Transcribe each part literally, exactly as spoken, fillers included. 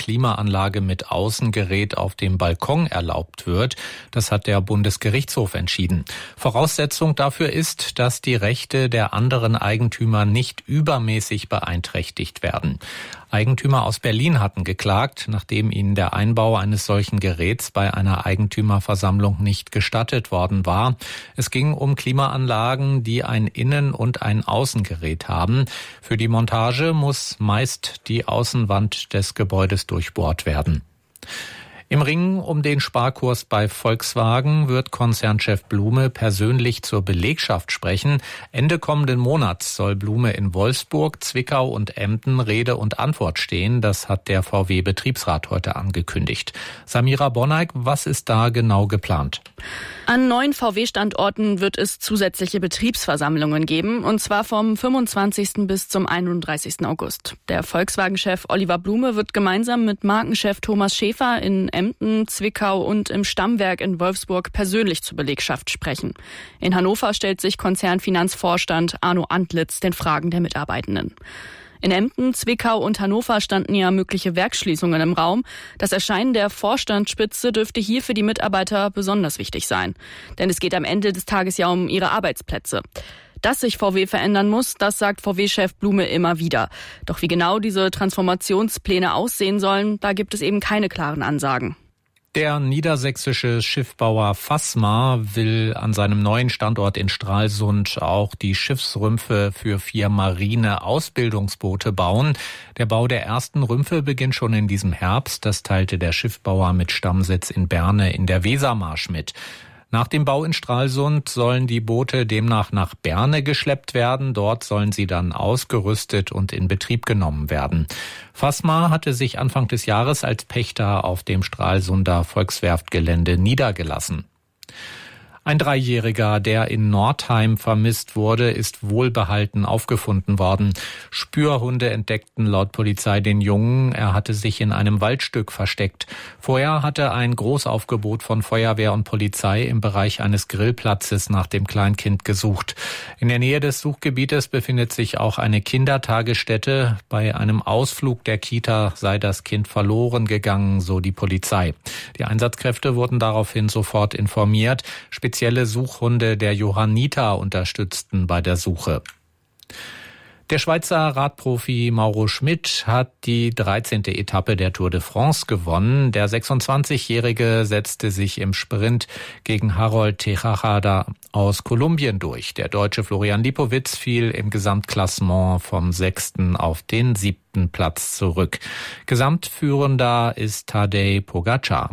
Klimaanlage mit Außengerät auf dem Balkon erlaubt wird. Das hat der Bundesgerichtshof entschieden. Voraussetzung dafür ist, dass die Rechte der anderen Eigentümer nicht übermäßig beeinträchtigt werden. Eigentümer aus Berlin hatten geklagt, nachdem ihnen der Einbau eines solchen Geräts bei einer Eigentümerversammlung nicht gestattet worden war. Es ging um Klimaanlagen, die ein Innen- und ein Außengerät haben. Für die Montage muss meist die Außenwand des Gebäudes durchbohrt werden. Im Ringen um den Sparkurs bei Volkswagen wird Konzernchef Blume persönlich zur Belegschaft sprechen. Ende kommenden Monats soll Blume in Wolfsburg, Zwickau und Emden Rede und Antwort stehen. Das hat der V W-Betriebsrat heute angekündigt. Samira Bonneig, was ist da genau geplant? An neun V W-Standorten wird es zusätzliche Betriebsversammlungen geben, und zwar vom fünfundzwanzigsten bis zum einunddreißigsten August. Der Volkswagen-Chef Oliver Blume wird gemeinsam mit Markenchef Thomas Schäfer in Emden, Zwickau und im Stammwerk in Wolfsburg persönlich zur Belegschaft sprechen. In Hannover stellt sich Konzernfinanzvorstand Arno Antlitz den Fragen der Mitarbeitenden. In Emden, Zwickau und Hannover standen ja mögliche Werksschließungen im Raum. Das Erscheinen der Vorstandsspitze dürfte hier für die Mitarbeiter besonders wichtig sein. Denn es geht am Ende des Tages ja um ihre Arbeitsplätze. Dass sich V W verändern muss, das sagt V W-Chef Blume immer wieder. Doch wie genau diese Transformationspläne aussehen sollen, da gibt es eben keine klaren Ansagen. Der niedersächsische Schiffbauer Fassmar will an seinem neuen Standort in Stralsund auch die Schiffsrümpfe für vier Marine-Ausbildungsboote bauen. Der Bau der ersten Rümpfe beginnt schon in diesem Herbst. Das teilte der Schiffbauer mit Stammsitz in Berne in der Wesermarsch mit. Nach dem Bau in Stralsund sollen die Boote demnach nach Berne geschleppt werden. Dort sollen sie dann ausgerüstet und in Betrieb genommen werden. Fassmar hatte sich Anfang des Jahres als Pächter auf dem Stralsunder Volkswerftgelände niedergelassen. Ein Dreijähriger, der in Nordheim vermisst wurde, ist wohlbehalten aufgefunden worden. Spürhunde entdeckten laut Polizei den Jungen. Er hatte sich in einem Waldstück versteckt. Vorher hatte ein Großaufgebot von Feuerwehr und Polizei im Bereich eines Grillplatzes nach dem Kleinkind gesucht. In der Nähe des Suchgebietes befindet sich auch eine Kindertagesstätte. Bei einem Ausflug der Kita sei das Kind verloren gegangen, so die Polizei. Die Einsatzkräfte wurden daraufhin sofort informiert. Spezielle Suchhunde der Johanniter unterstützten bei der Suche. Der Schweizer Radprofi Mauro Schmid hat die dreizehnte Etappe der Tour de France gewonnen. Der sechsundzwanzigjährige setzte sich im Sprint gegen Harold Tejada aus Kolumbien durch. Der Deutsche Florian Lipowitz fiel im Gesamtklassement vom sechsten auf den siebten Platz zurück. Gesamtführender ist Tadej Pogačar.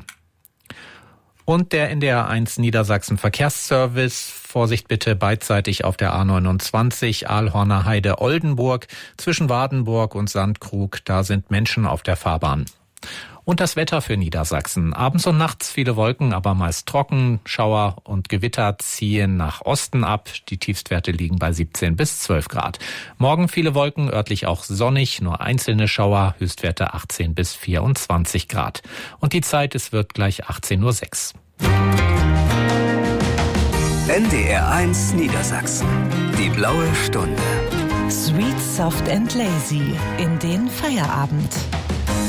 Und der N D R eins Niedersachsen Verkehrsservice. Vorsicht bitte beidseitig auf der A neunundzwanzig Aalhorner Heide Oldenburg zwischen Wardenburg und Sandkrug. Da sind Menschen auf der Fahrbahn. Und das Wetter für Niedersachsen. Abends und nachts viele Wolken, aber meist trocken. Schauer und Gewitter ziehen nach Osten ab. Die Tiefstwerte liegen bei siebzehn bis zwölf Grad. Morgen viele Wolken, örtlich auch sonnig, nur einzelne Schauer, Höchstwerte achtzehn bis vierundzwanzig Grad. Und die Zeit, es wird gleich achtzehn Uhr sechs. N D R eins Niedersachsen. Die blaue Stunde. Sweet, soft and lazy in den Feierabend.